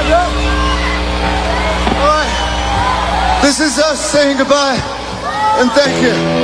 All right. This is us saying goodbye, and thank you.